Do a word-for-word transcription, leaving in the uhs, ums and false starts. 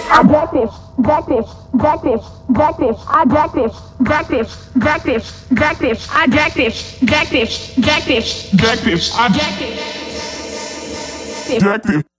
Adjective, adjective, adjective, adjective, adjective, adjective, adjective, adjective, adjective, adjective, adjective, Adjective. adjective. Adjective.